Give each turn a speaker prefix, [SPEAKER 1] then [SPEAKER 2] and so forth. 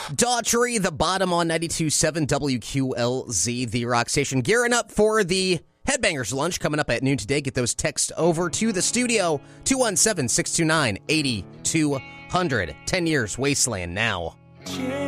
[SPEAKER 1] Daughtry, the bottom on 92.7 WQLZ, the rock station. Gearing up for the Headbangers Lunch coming up at noon today. Get those texts over to the studio, 217-629-8200. 10 years, Wasteland now.